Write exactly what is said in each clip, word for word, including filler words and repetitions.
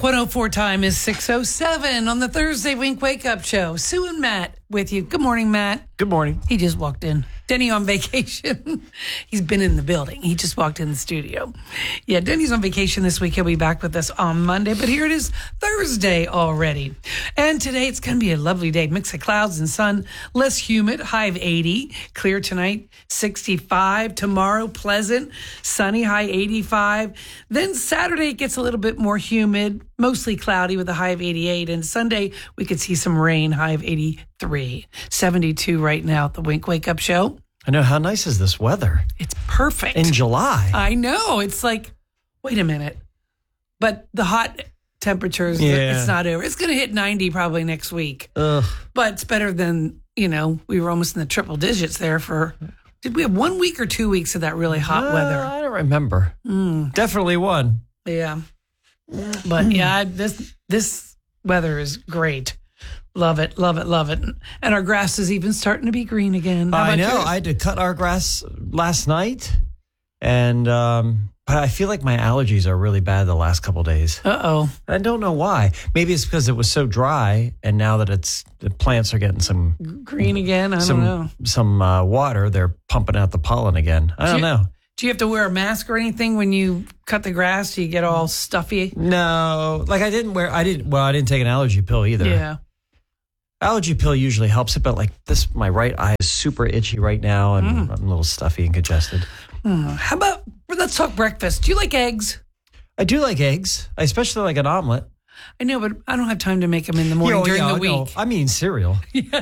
one oh four time is six oh seven on the Thursday Wink Wake Up Show. Sue and Matt with you. Good morning, Matt. Good morning. He just walked in. Denny on vacation. He's been in the building. He just walked in the studio. Yeah, Denny's on vacation this week. He'll be back with us on Monday, but here it is Thursday already. And today it's going to be a lovely day. Mix of clouds and sun, less humid, high of eighty. Clear tonight, sixty-five. Tomorrow, pleasant, sunny, high eighty-five. Then Saturday it gets a little bit more humid, mostly cloudy with a high of eighty-eight. And Sunday we could see some rain, high of eighty-three. seventy-two right now at the Wink Wake Up Show. I know. How nice is this weather? It's perfect. In July. I know. It's like, wait a minute. But the hot temperatures, Yeah. it's not over. It's going to hit ninety probably next week. Ugh. But it's better than, you know, we were almost in the triple digits there for, did we have one week or two weeks of that really hot Uh, weather? I don't remember. Mm, Definitely one. yeah. But yeah, this this weather is great. Love it, love it, love it. And our grass is even starting to be green again. How I about know. yours? I had to cut our grass last night, and um, but I feel like my allergies are really bad the last couple of days. Uh-oh. I don't know why. Maybe it's because it was so dry, and now that it's the plants are getting some Green again? I some don't know. some uh, water, they're pumping out the pollen again. I don't Do you- know. Do you have to wear a mask or anything when you cut the grass? Do you get all stuffy? No, like I didn't wear. I didn't. Well, I didn't take an allergy pill either. Yeah. Allergy pill usually helps it, but like this, my right eye is super itchy right now, and Mm. I'm a little stuffy and congested. Hmm. How about, let's talk breakfast. Do you like eggs? I do like eggs. I especially like an omelet. I know, but I don't have time to make them in the morning Yeah, during yeah, the no, week. I mean cereal.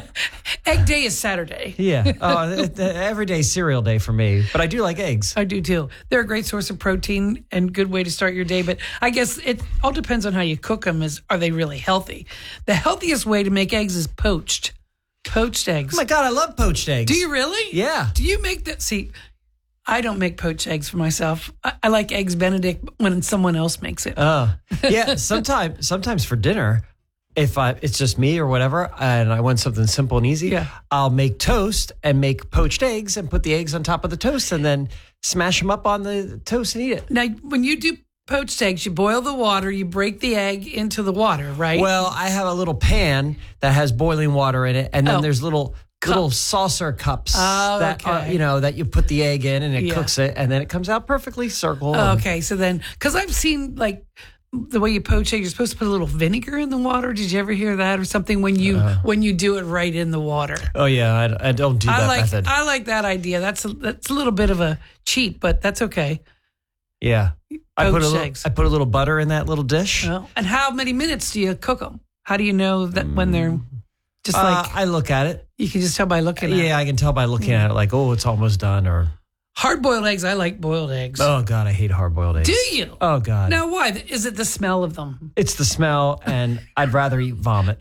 Egg day is Saturday. Yeah, uh, it- it- everyday cereal day for me. But I do like eggs. I do too. They're a great source of protein and good way to start your day. But I guess it all depends on how you cook them. Is are they really healthy? The healthiest way to make eggs is poached. Poached eggs. Oh my God, I love poached eggs. Do you really? Yeah. Do you make that? See, I don't make poached eggs for myself. I, I like eggs Benedict when someone else makes it. Uh, yeah. Sometimes, sometimes for dinner, if I it's just me or whatever, and I want something simple and easy, Yeah. I'll make toast and make poached eggs and put the eggs on top of the toast and then smash them up on the toast and eat it. Now, when you do poached eggs, you boil the water, you break the egg into the water, right? Well, I have a little pan that has boiling water in it, and then Oh. there's little little saucer cups Oh, that are, okay. you know that you put the egg in and it Yeah. cooks it, and then it comes out perfectly circle. and- Okay, so then, because I've seen like the way you poach eggs, you're supposed to put a little vinegar in the water. Did you ever hear that or something when you Uh. when you do it right in the water? Oh yeah, I, I don't do that I like method. I like that idea. That's a, that's a little bit of a cheat, but that's okay. yeah, I put a Poached little, eggs. I put a little butter in that little dish. Well, and how many minutes do you cook them? How do you know that when they're just Uh, like I look at it. you can just tell by looking at it? Yeah, I can tell by looking at it. Like, oh, it's almost done. Or Hard boiled eggs. I like boiled eggs. oh God, I hate hard boiled eggs. Do you? Oh God. Now, why? Is it the smell of them? It's the smell, and I'd rather eat vomit.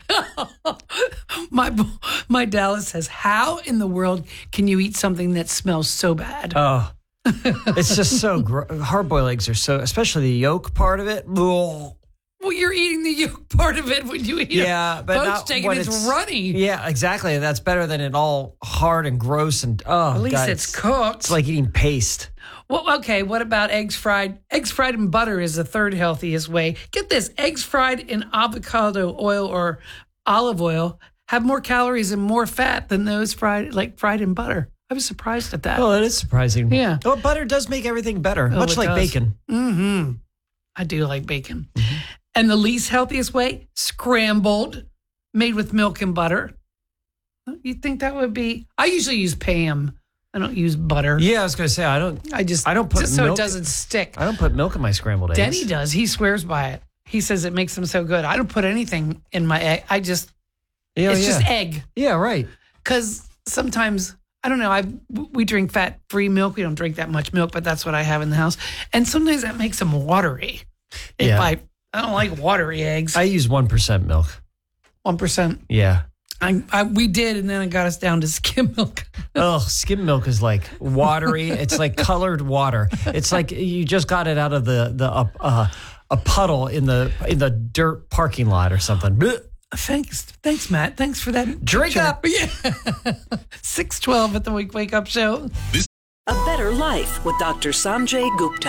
My my Dallas says, "How in the world can you eat something that smells so bad?" Oh, it's just so gr- hard boiled eggs are so, especially the yolk part of it. Ugh. Well, you're eating the yolk part of it when you eat Yeah, a but poached not egg when and it's, it's runny. Yeah, exactly. That's better than it all hard and gross and oh, At least God, it's cooked. It's like eating paste. Well, okay, what about eggs fried? Eggs fried in butter is the third healthiest way. Get this, eggs fried in avocado oil or olive oil have more calories and more fat than those fried like fried in butter. I was surprised at that. Oh, that is surprising. Yeah. Oh, butter does make everything better, Oh, much it like does. bacon. Mm-hmm. I do like bacon. And the least healthiest way, scrambled, made with milk and butter. You think that would be? I usually use Pam. I don't use butter. Yeah, I was going to say I don't. I just I don't put just so milk- it doesn't stick. I don't put milk in my scrambled eggs. Denny does. He swears by it. He says it makes them so good. I don't put anything in my egg. I just Yeah, it's yeah. just egg. Yeah, right. Because sometimes I don't know. I we drink fat free milk. We don't drink that much milk, but that's what I have in the house. And sometimes that makes them watery. If Yeah. I I don't like watery eggs. I use one percent milk. One percent. Yeah. I, I we did, and then it got us down to skim milk. Oh, skim milk is like watery. It's like colored water. It's like you just got it out of the the uh, uh, a puddle in the in the dirt parking lot or something. Blech. Thanks, thanks, Matt. Thanks for that. Drink picture. up. Yeah. six twelve at the Wake Wake Up Show. A Better Life with Doctor Sanjay Gupta.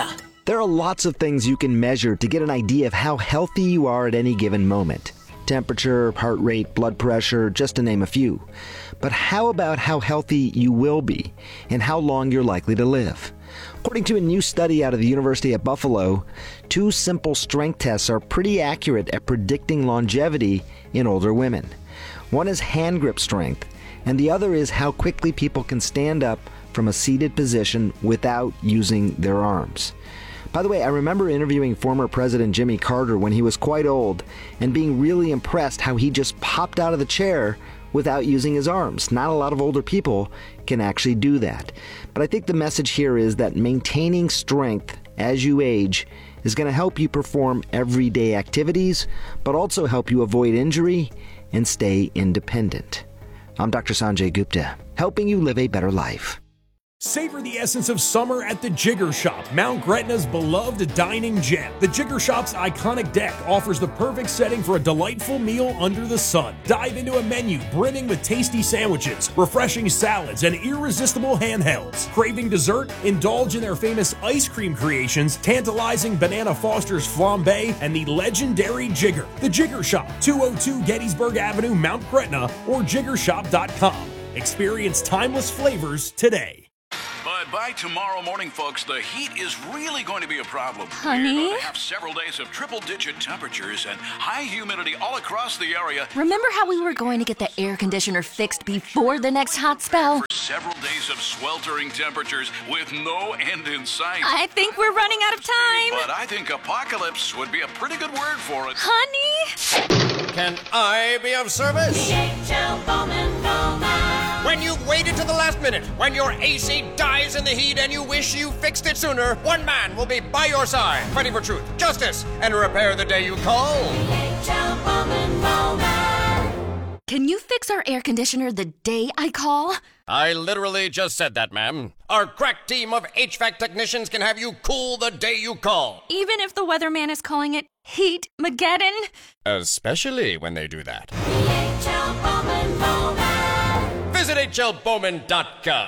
There are lots of things you can measure to get an idea of how healthy you are at any given moment. Temperature, heart rate, blood pressure, just to name a few. But how about how healthy you will be and how long you're likely to live? According to a new study out of the University at Buffalo, two simple strength tests are pretty accurate at predicting longevity in older women. One is hand grip strength, and the other is how quickly people can stand up from a seated position without using their arms. By the way, I remember interviewing former President Jimmy Carter when he was quite old and being really impressed how he just popped out of the chair without using his arms. Not a lot of older people can actually do that. But I think the message here is that maintaining strength as you age is going to help you perform everyday activities, but also help you avoid injury and stay independent. I'm Doctor Sanjay Gupta, helping you live a better life. Savor the essence of summer at the Jigger Shop, Mount Gretna's beloved dining gem. The Jigger Shop's iconic deck offers the perfect setting for a delightful meal under the sun. Dive into a menu brimming with tasty sandwiches, refreshing salads, and irresistible handhelds. Craving dessert? Indulge in their famous ice cream creations, tantalizing Banana Foster's flambe, and the legendary Jigger. The Jigger Shop, two oh two Gettysburg Avenue, Mount Gretna, or jigger shop dot com. Experience timeless flavors today. But by tomorrow morning, folks, the heat is really going to be a problem. Honey? We're going to have several days of triple-digit temperatures and high humidity all across the area. Remember how we were going to get the air conditioner fixed before the next hot spell? For several days of sweltering temperatures with no end in sight. I think we're running out of time. But I think apocalypse would be a pretty good word for it. Honey? Can I be of service? D H L Bowman Bowman. When you've waited to the last minute, when your A C dies in the heat and you wish you fixed it sooner, one man will be by your side, fighting for truth, justice, and repair the day you call. D H L Bowman Bowman. Can you fix our air conditioner the day I call? I literally just said that, ma'am. Our crack team of H V A C technicians can have you cool the day you call. Even if the weatherman is calling it Heat-mageddon? Especially when they do that. D H L Bowman Bowman. Visit H L Bowman dot com.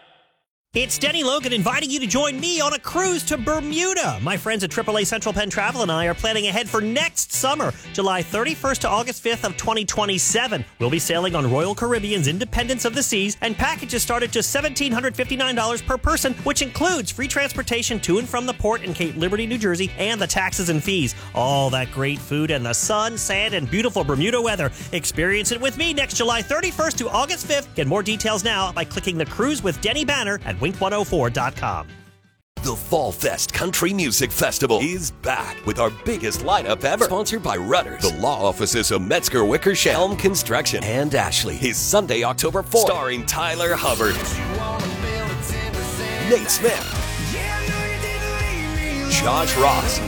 It's Denny Logan inviting you to join me on a cruise to Bermuda. My friends at triple A Central Penn Travel and I are planning ahead for next summer, July thirty-first to August fifth of twenty twenty-seven. We'll be sailing on Royal Caribbean's Independence of the Seas, and packages start at just one thousand seven hundred fifty-nine dollars per person, which includes free transportation to and from the port in Cape Liberty, New Jersey, and the taxes and fees. All that great food and the sun, sand, and beautiful Bermuda weather. Experience it with me next July thirty-first to August fifth. Get more details now by clicking the Cruise with Denny banner at wink one oh four dot com. The Fall Fest Country Music Festival is back with our biggest lineup ever. Sponsored by Rudders, the law offices of Metzger Wickersham, Helm Construction, and Ashley. Is Sunday, October fourth, starring Tyler Hubbard, Nate Smith, Josh Ross,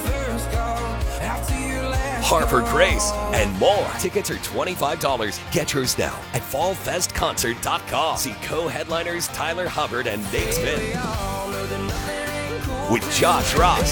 Harper Grace, and more. Tickets are twenty-five dollars. Get yours now at fall fest concert dot com. See co-headliners Tyler Hubbard and Nate Smith with Josh Ross,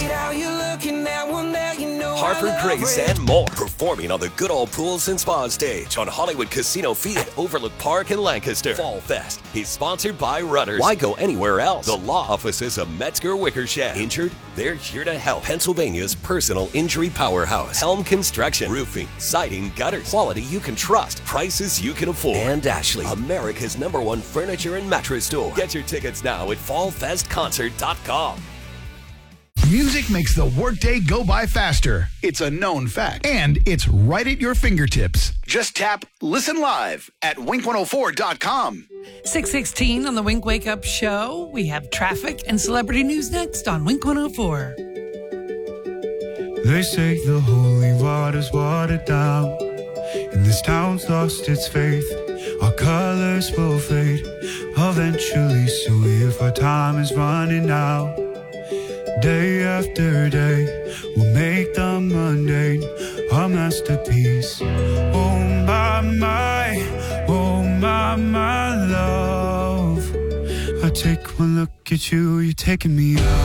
Harper Grace, and more. Performing on the Good Old Pools and Spa stage on Hollywood Casino Field at Overlook Park in Lancaster. Fall Fest is sponsored by Rudders. Why go anywhere else? The law offices of Metzger Wickersham. Injured? They're here to help. Pennsylvania's personal injury powerhouse. Helm Construction. Roofing, siding, gutters. Quality you can trust. Prices you can afford. And Ashley, America's number one furniture and mattress store. Get your tickets now at fall fest concert dot com. Music makes the workday go by faster. It's a known fact. And it's right at your fingertips. Just tap Listen Live at wink one oh four dot com. six sixteen on the Wink Wake Up Show. We have traffic and celebrity news next on Wink one oh four. They say the holy water's watered down, and this town's lost its faith. Our colors will fade eventually, so if our time is running out, day after day, we'll make the mundane a masterpiece. Oh my, my, oh my, my love. I take one look at you, you're taking me out.